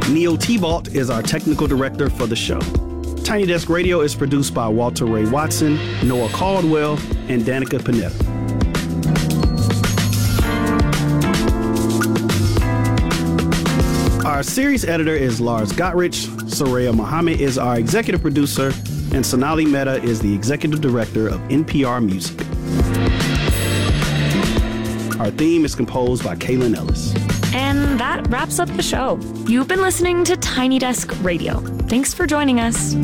Neil T-Balt is our technical director for the show. Tiny Desk Radio is produced by Walter Ray Watson, Noah Caldwell, and Danica Panetta. Our series editor is Lars Gottrich. Soraya Mohammed is our executive producer, and Sonali Mehta is the executive director of NPR Music. Our theme is composed by Kaylin Ellis. And that wraps up the show. You've been listening to Tiny Desk Radio. Thanks for joining us.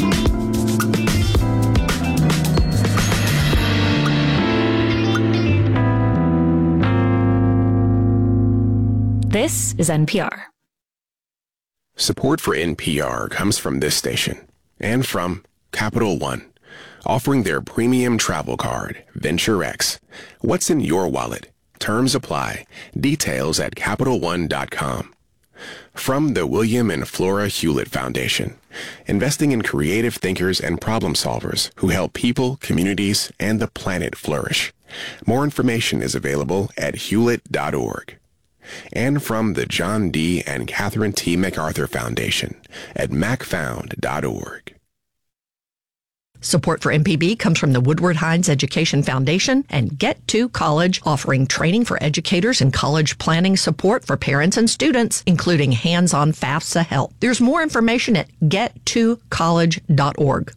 This is NPR. Support for NPR comes from this station and from Capital One, offering their premium travel card, Venture X. What's in your wallet? Terms apply. Details at CapitalOne.com. From the William and Flora Hewlett Foundation, investing in creative thinkers and problem solvers who help people, communities, and the planet flourish. More information is available at hewlett.org. And from the John D. and Catherine T. MacArthur Foundation at macfound.org. Support for MPB comes from the Woodward Hines Education Foundation and Get2 College, offering training for educators and college planning support for parents and students, including hands-on FAFSA help. There's more information at get2college.org.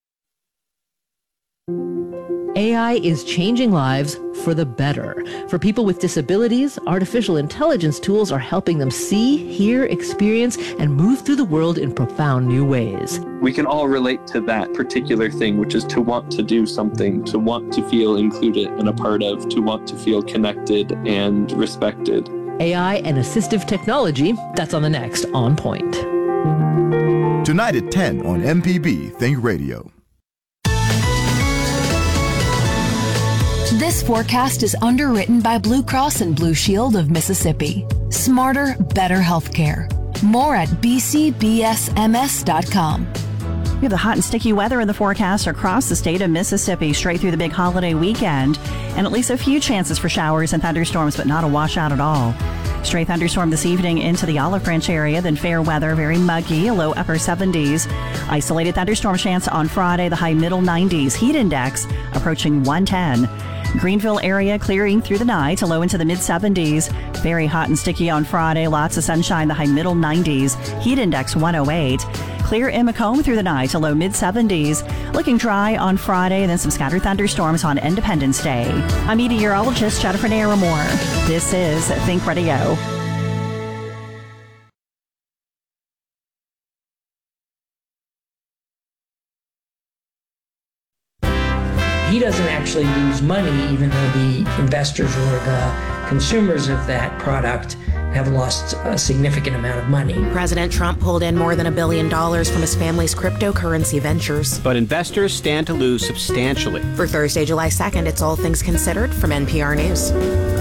AI is changing lives for the better. For people with disabilities, artificial intelligence tools are helping them see, hear, experience, and move through the world in profound new ways. We can all relate to that particular thing, which is to want to do something, to want to feel included and a part of, to want to feel connected and respected. AI and assistive technology, that's on the next On Point. Tonight at 10 on MPB Think Radio. This forecast is underwritten by Blue Cross and Blue Shield of Mississippi. Smarter, better healthcare. More at bcbsms.com. We have the hot and sticky weather in the forecast across the state of Mississippi straight through the big holiday weekend, and at least a few chances for showers and thunderstorms, but not a washout at all. Stray thunderstorm this evening into the Olive Branch area, then fair weather, very muggy, a low upper 70s. Isolated thunderstorm chance on Friday, the high middle 90s. Heat index approaching 110. Greenville area clearing through the night, a low into the mid-70s. Very hot and sticky on Friday, lots of sunshine, the high middle 90s. Heat index 108. Clear in Macomb through the night, a low mid-70s. Looking dry on Friday, then some scattered thunderstorms on Independence Day. I'm meteorologist Jennifer Naramore. This is Think Radio. He doesn't actually lose money, even though the investors or the consumers of that product have lost a significant amount of money. President Trump pulled in more than $1 billion from his family's cryptocurrency ventures. But investors stand to lose substantially. For Thursday, July 2nd, it's All Things Considered from NPR News.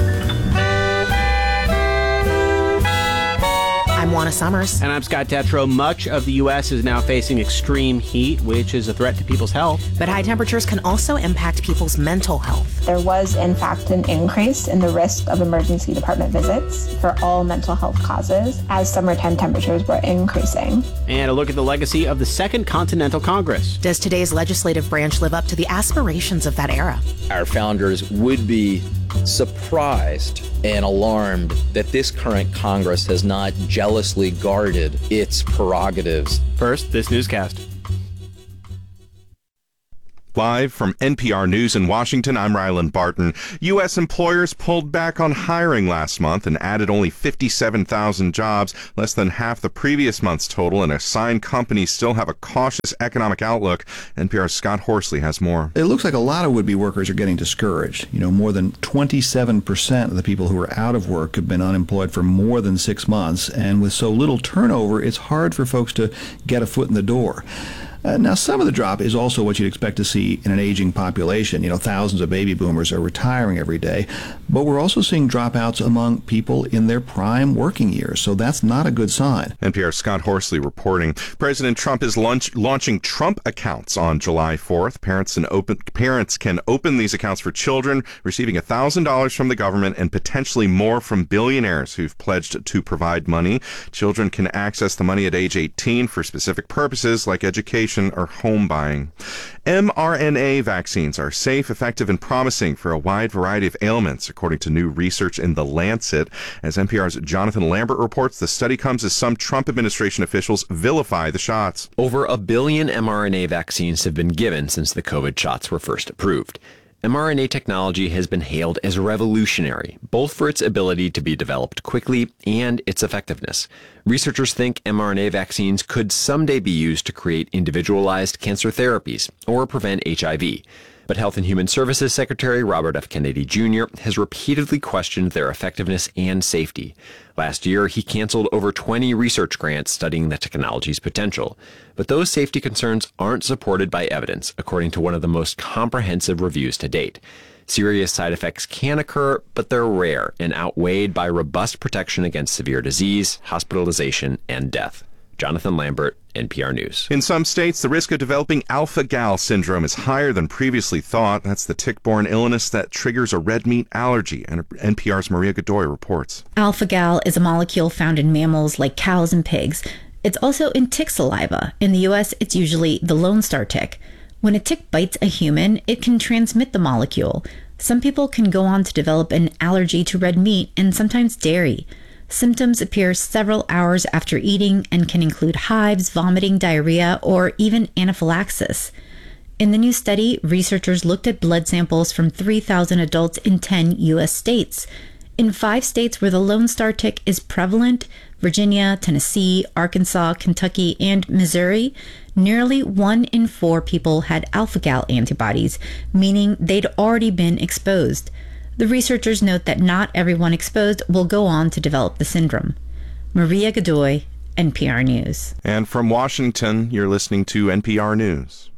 I'm Juana Summers. And I'm Scott Tetro. Much of the U.S. is now facing extreme heat, which is a threat to people's health. But high temperatures can also impact people's mental health. There was, in fact, an increase in the risk of emergency department visits for all mental health causes as summertime temperatures were increasing. And a look at the legacy of the Second Continental Congress. Does today's legislative branch live up to the aspirations of that era? Our founders would be surprised and alarmed that this current Congress has not jealously guarded its prerogatives. First, this newscast. Live from NPR News in Washington, I'm Ryland Barton. U.S. employers pulled back on hiring last month and added only 57,000 jobs, less than half the previous month's total, and assigned companies still have a cautious economic outlook. NPR's Scott Horsley has more. It looks like a lot of would-be workers are getting discouraged. You know, more than 27% of the people who are out of work have been unemployed for more than 6 months, and with so little turnover, it's hard for folks to get a foot in the door. Now, some of the drop is also what you'd expect to see in an aging population. Thousands of baby boomers are retiring every day, but we're also seeing dropouts among people in their prime working years, so that's not a good sign. NPR's Scott Horsley reporting. President Trump is launching Trump accounts on July 4th. Parents can open these accounts for children, receiving $1,000 from the government and potentially more from billionaires who've pledged to provide money. Children can access the money at age 18 for specific purposes like education or home buying. mRNA vaccines are safe, effective, and promising for a wide variety of ailments, according to new research in The Lancet. As NPR's Jonathan Lambert reports, the study comes as some Trump administration officials vilify the shots. Over 1 billion mRNA vaccines have been given since the COVID shots were first approved. mRNA technology has been hailed as revolutionary, both for its ability to be developed quickly and its effectiveness. Researchers think mRNA vaccines could someday be used to create individualized cancer therapies or prevent HIV. But Health and Human Services Secretary Robert F. Kennedy Jr. has repeatedly questioned their effectiveness and safety. Last year, he canceled over 20 research grants studying the technology's potential. But those safety concerns aren't supported by evidence, according to one of the most comprehensive reviews to date. Serious side effects can occur, but they're rare and outweighed by robust protection against severe disease, hospitalization, and death. Jonathan Lambert, NPR News. In some states, the risk of developing alpha-gal syndrome is higher than previously thought. That's the tick-borne illness that triggers a red meat allergy. And NPR's Maria Godoy reports. Alpha-gal is a molecule found in mammals like cows and pigs. It's also in tick saliva. In the U.S., it's usually the Lone Star tick. When a tick bites a human, it can transmit the molecule. Some people can go on to develop an allergy to red meat and sometimes dairy. Symptoms appear several hours after eating and can include hives, vomiting, diarrhea, or even anaphylaxis. In the new study, researchers looked at blood samples from 3,000 adults in 10 U.S. states. In 5 states where the Lone Star tick is prevalent, Virginia, Tennessee, Arkansas, Kentucky, and Missouri, nearly 1 in 4 people had alpha-gal antibodies, meaning they'd already been exposed. The researchers note that not everyone exposed will go on to develop the syndrome. Maria Godoy, NPR News. And from Washington, you're listening to NPR News.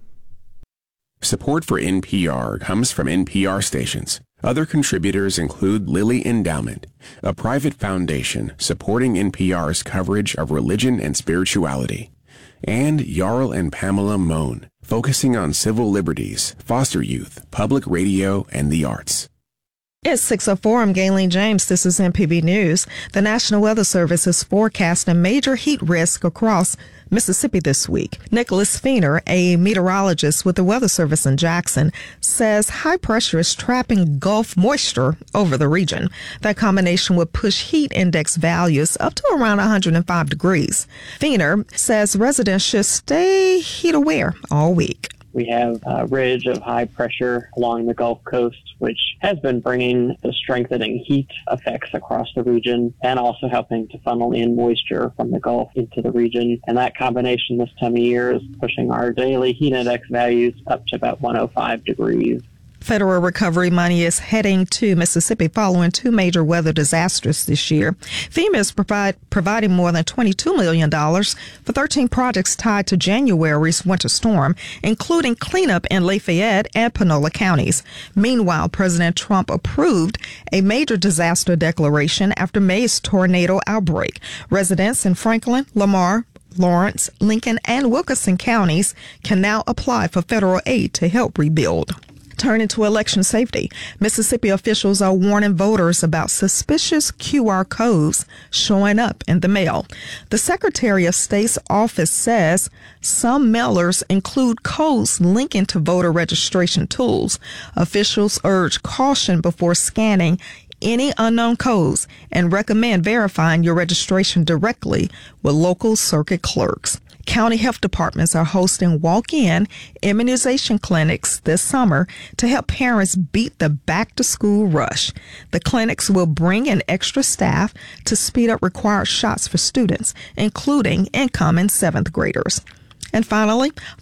Support for NPR comes from NPR stations. Other contributors include Lilly Endowment, a private foundation supporting NPR's coverage of religion and spirituality, and Jarl and Pamela Mohn, focusing on civil liberties, foster youth, public radio, and the arts. It's 6:04. I'm Gayleen James. This is MPB News. The National Weather Service is forecasting a major heat risk across Mississippi this week. Nicholas Feener, a meteorologist with the Weather Service in Jackson, says high pressure is trapping Gulf moisture over the region. That combination would push heat index values up to around 105 degrees. Feener says residents should stay heat aware all week. We have a ridge of high pressure along the Gulf Coast, which has been bringing the strengthening heat effects across the region and also helping to funnel in moisture from the Gulf into the region. And that combination this time of year is pushing our daily heat index values up to about 105 degrees. Federal recovery money is heading to Mississippi following 2 major weather disasters this year. FEMA is providing more than $22 million for 13 projects tied to January's winter storm, including cleanup in Lafayette and Panola counties. Meanwhile, President Trump approved a major disaster declaration after May's tornado outbreak. Residents in Franklin, Lamar, Lawrence, Lincoln, and Wilkinson counties can now apply for federal aid to help rebuild. Turning to election safety, Mississippi officials are warning voters about suspicious QR codes showing up in the mail. The Secretary of State's office says some mailers include codes linking to voter registration tools. Officials urge caution before scanning any unknown codes and recommend verifying your registration directly with local circuit clerks. County health departments are hosting walk-in immunization clinics this summer to help parents beat the back-to-school rush. The clinics will bring in extra staff to speed up required shots for students, including incoming 7th graders. And finally,